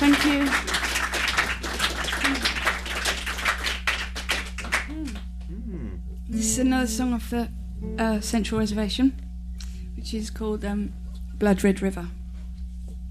Thank you. This is another song off the Central Reservation, which is called Blood Red River.